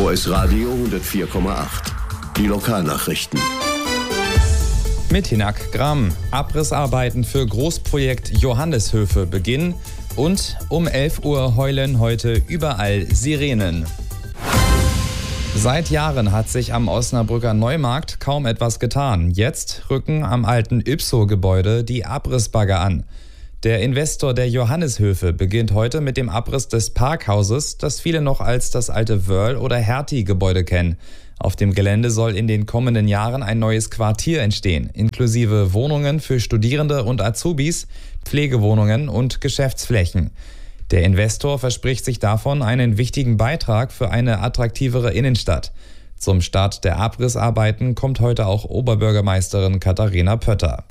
OS Radio 104,8. Die Lokalnachrichten. Mit Hinak Gramm. Abrissarbeiten für Großprojekt Johanneshöfe beginnen und um 11 Uhr heulen heute überall Sirenen. Seit Jahren hat sich am Osnabrücker Neumarkt kaum etwas getan. Jetzt rücken am alten Ypso-Gebäude die Abrissbagger an. Der Investor der Johanneshöfe beginnt heute mit dem Abriss des Parkhauses, das viele noch als das alte Wöhrl- oder Hertie-Gebäude kennen. Auf dem Gelände soll in den kommenden Jahren ein neues Quartier entstehen, inklusive Wohnungen für Studierende und Azubis, Pflegewohnungen und Geschäftsflächen. Der Investor verspricht sich davon einen wichtigen Beitrag für eine attraktivere Innenstadt. Zum Start der Abrissarbeiten kommt heute auch Oberbürgermeisterin Katharina Pötter.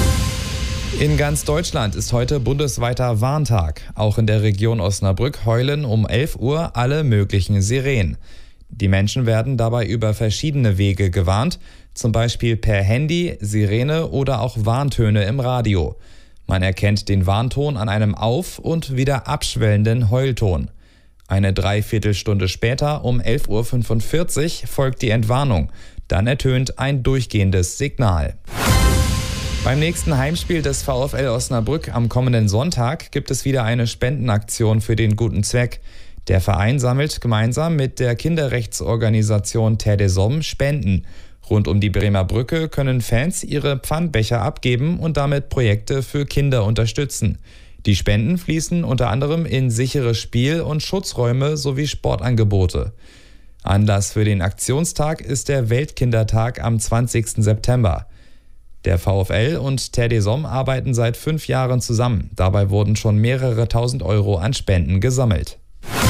In ganz Deutschland ist heute bundesweiter Warntag. Auch in der Region Osnabrück heulen um 11 Uhr alle möglichen Sirenen. Die Menschen werden dabei über verschiedene Wege gewarnt, zum Beispiel per Handy, Sirene oder auch Warntöne im Radio. Man erkennt den Warnton an einem auf- und wieder abschwellenden Heulton. Eine Dreiviertelstunde später, um 11.45 Uhr, folgt die Entwarnung. Dann ertönt ein durchgehendes Signal. Beim nächsten Heimspiel des VfL Osnabrück am kommenden Sonntag gibt es wieder eine Spendenaktion für den guten Zweck. Der Verein sammelt gemeinsam mit der Kinderrechtsorganisation Terre des Hommes Spenden. Rund um die Bremer Brücke können Fans ihre Pfandbecher abgeben und damit Projekte für Kinder unterstützen. Die Spenden fließen unter anderem in sichere Spiel- und Schutzräume sowie Sportangebote. Anlass für den Aktionstag ist der Weltkindertag am 20. September. Der VfL und Terre des Hommes arbeiten seit 5 Jahren zusammen. Dabei wurden schon mehrere tausend Euro an Spenden gesammelt.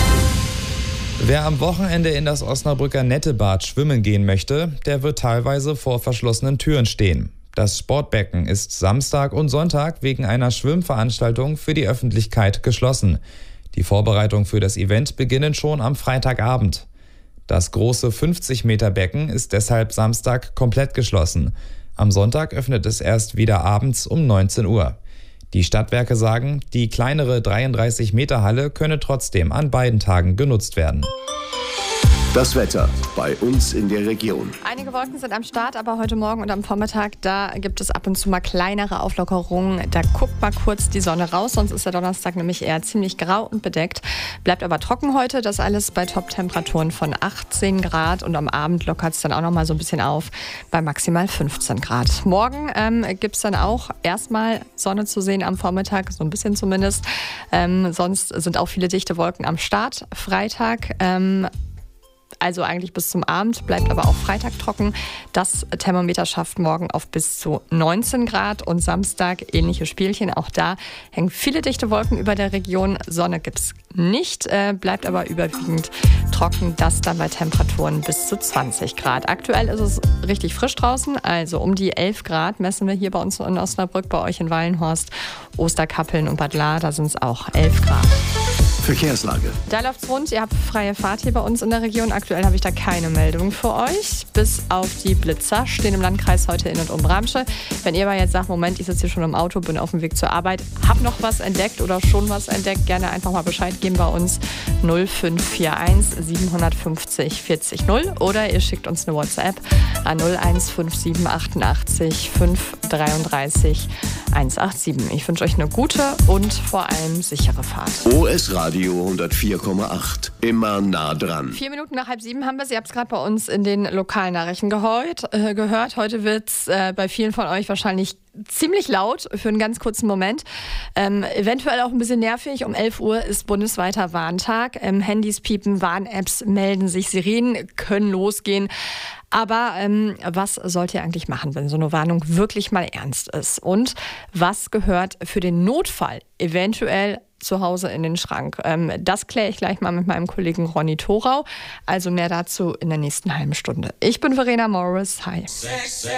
Wer am Wochenende in das Osnabrücker Nettebad schwimmen gehen möchte, der wird teilweise vor verschlossenen Türen stehen. Das Sportbecken ist Samstag und Sonntag wegen einer Schwimmveranstaltung für die Öffentlichkeit geschlossen. Die Vorbereitungen für das Event beginnen schon am Freitagabend. Das große 50-Meter-Becken ist deshalb Samstag komplett geschlossen. Am Sonntag öffnet es erst wieder abends um 19 Uhr. Die Stadtwerke sagen, die kleinere 33-Meter-Halle könne trotzdem an beiden Tagen genutzt werden. Das Wetter bei uns in der Region. Einige Wolken sind am Start, aber heute Morgen und am Vormittag, da gibt es ab und zu mal kleinere Auflockerungen. Da guckt mal kurz die Sonne raus, sonst ist der Donnerstag nämlich eher ziemlich grau und bedeckt. Bleibt aber trocken heute, das alles bei Top-Temperaturen von 18 Grad und am Abend lockert es dann auch noch mal so ein bisschen auf bei maximal 15 Grad. Morgen gibt es dann auch erstmal Sonne zu sehen am Vormittag, so ein bisschen zumindest. Sonst sind auch viele dichte Wolken am Start. Freitag also eigentlich bis zum Abend, bleibt aber auch Freitag trocken. Das Thermometer schafft morgen auf bis zu 19 Grad und Samstag ähnliche Spielchen. Auch da hängen viele dichte Wolken über der Region. Sonne gibt es nicht, bleibt aber überwiegend trocken. Das dann bei Temperaturen bis zu 20 Grad. Aktuell ist es richtig frisch draußen, also um die 11 Grad messen wir hier bei uns in Osnabrück, bei euch in Wallenhorst, Osterkappeln und Bad Lahr, da sind es auch 11 Grad. Verkehrslage. Da läuft's rund. Ihr habt freie Fahrt hier bei uns in der Region. Aktuell habe ich da keine Meldung für euch. Bis auf die Blitzer stehen im Landkreis heute in und um Bramsche. Wenn ihr aber jetzt sagt, Moment, ich sitze hier schon im Auto, bin auf dem Weg zur Arbeit, hab noch was entdeckt oder schon was entdeckt, gerne einfach mal Bescheid geben bei uns 0541 750 40 0 oder ihr schickt uns eine WhatsApp an 0157 88 533 187. Ich wünsche euch eine gute und vor allem sichere Fahrt. OS Radio 104,8. Immer nah dran. 4 Minuten nach 6:30 haben wir es. Ihr habt es gerade bei uns in den Lokalnachrichten gehört. Heute wird es bei vielen von euch wahrscheinlich ziemlich laut für einen ganz kurzen Moment. Eventuell auch ein bisschen nervig. Um 11 Uhr ist bundesweiter Warntag. Handys piepen, Warn-Apps melden sich, Sirenen können losgehen. Aber was sollt ihr eigentlich machen, wenn so eine Warnung wirklich mal ernst ist? Und was gehört für den Notfall eventuell zu Hause in den Schrank? Das kläre ich gleich mal mit meinem Kollegen Ronny Thorau. Also mehr dazu in der nächsten halben Stunde. Ich bin Verena Morris. Hi.